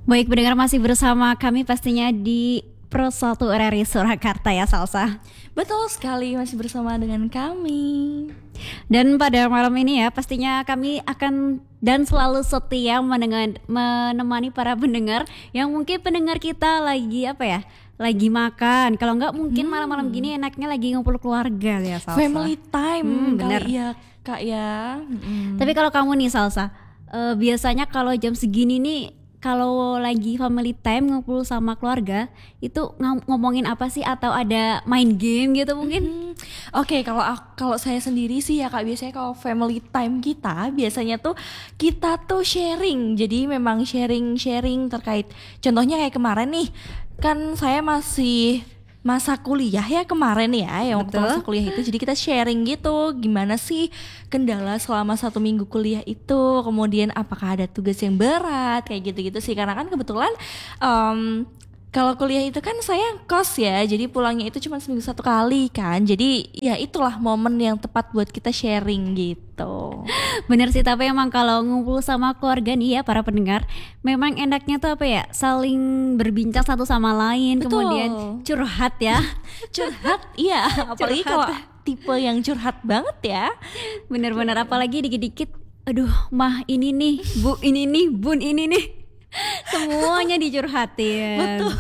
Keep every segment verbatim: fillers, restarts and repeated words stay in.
Baik, pendengar masih bersama kami pastinya di Pro satu R R I Surakarta ya Salsa. Betul sekali, masih bersama dengan kami. Dan pada malam ini ya pastinya kami akan dan selalu setia mendengar, menemani para pendengar yang mungkin pendengar kita lagi apa ya, lagi makan. Kalau enggak mungkin hmm. malam-malam gini enaknya lagi ngumpul keluarga ya Salsa. Family time, hmm, bener. Kali ya Kak ya. Hmm. Tapi kalau kamu nih Salsa, uh, biasanya kalau jam segini nih kalau lagi family time ngumpul sama keluarga itu ng- ngomongin apa sih, atau ada main game gitu mungkin? Hmm. Oke, okay, kalau kalau saya sendiri sih ya Kak, biasanya kalau family time kita biasanya tuh kita tuh sharing. Jadi memang sharing-sharing terkait, contohnya kayak kemarin nih, kan saya masih masa kuliah ya kemarin ya, yang waktu masa kuliah itu, jadi kita sharing gitu gimana sih kendala selama satu minggu kuliah itu, kemudian apakah ada tugas yang berat kayak gitu-gitu sih, karena kan kebetulan um, kalau kuliah itu kan saya kos ya, jadi pulangnya itu cuma seminggu satu kali kan, jadi ya itulah momen yang tepat buat kita sharing gitu. Bener sih, tapi emang kalau ngumpul sama keluarga nih ya para pendengar, memang enaknya tuh apa ya, saling berbincang satu sama lain. Betul. Kemudian curhat ya. Curhat, iya, apalagi kalau tipe yang curhat banget ya. Bener-bener, apalagi dikit-dikit, aduh mah ini nih, bu ini nih, bun ini nih, semuanya dicurhatin. Betul.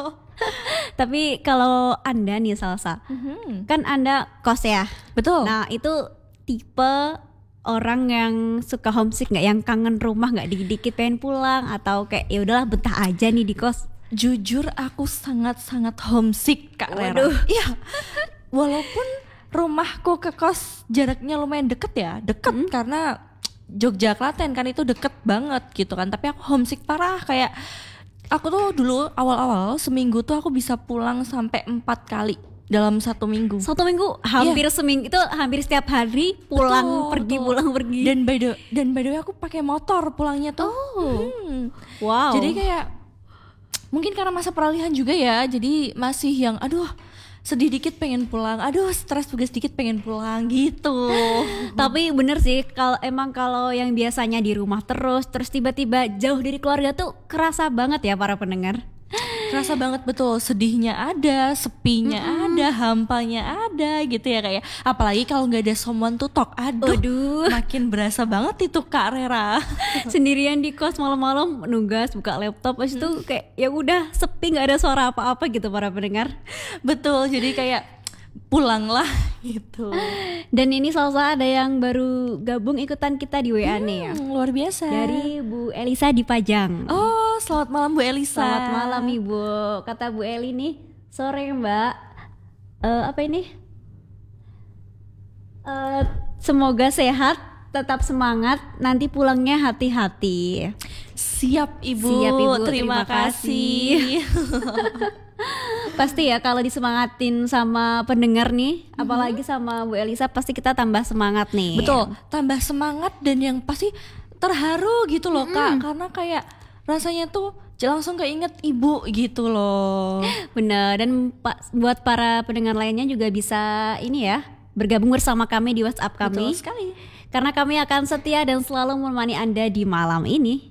Tapi kalau Anda nih Salsa, mm-hmm. kan Anda kos ya. Betul. Nah itu tipe orang yang suka homesick nggak, yang kangen rumah nggak, dikit-dikit pengen pulang, atau kayak ya udahlah betah aja nih di kos? Jujur aku sangat-sangat homesick Kak Rera. Iya. Walaupun rumahku ke kos jaraknya lumayan deket ya, deket hmm. karena Jogja Klaten kan itu deket banget gitu kan, tapi aku homesick parah. Kayak aku tuh dulu awal-awal seminggu tuh aku bisa pulang sampai empat kali dalam satu minggu. Satu minggu hampir yeah. seminggu itu hampir setiap hari pulang betul, pergi betul. pulang pergi. Dan by the dan by the way aku pakai motor pulangnya tuh. Oh. Hmm. Wow. Jadi kayak mungkin karena masa peralihan juga ya, jadi masih yang aduh sedih dikit pengen pulang, aduh stres tugas dikit pengen pulang gitu. Tapi bener sih, kalau emang kalau yang biasanya di rumah terus terus tiba-tiba jauh dari keluarga tuh kerasa banget ya para pendengar. Kerasa banget, betul, sedihnya ada, sepinya mm-hmm. ada, hampanya ada gitu ya kayak. Apalagi kalau nggak ada someone to talk, aduh, aduh makin berasa banget itu Kak Rera. Sendirian di kos malam-malam nugas buka laptop, pas itu mm. kayak ya udah sepi, nggak ada suara apa-apa gitu para pendengar. Betul, jadi kayak pulanglah gitu. Dan ini Salsa ada yang baru gabung ikutan kita di W A nih ya. Hmm, luar biasa. Dari Bu Elisa di Pajang. Oh, selamat malam Bu Elisa. Selamat malam Ibu. Kata Bu Eli nih, sore Mbak. Uh, apa ini? Uh, semoga sehat, tetap semangat. Nanti pulangnya hati-hati. Siap Ibu. Siap Ibu. Terima, terima kasih. Pasti ya kalau disemangatin sama pendengar nih, mm-hmm. apalagi sama Bu Elisa, pasti kita tambah semangat nih. Betul, tambah semangat dan yang pasti terharu gitu loh mm-hmm. Kak, karena kayak rasanya tuh langsung keinget ibu gitu loh. Bener, dan pa- buat para pendengar lainnya juga bisa ini ya, bergabung bersama kami di WhatsApp kami. Betul sekali. Karena kami akan setia dan selalu menemani Anda di malam ini.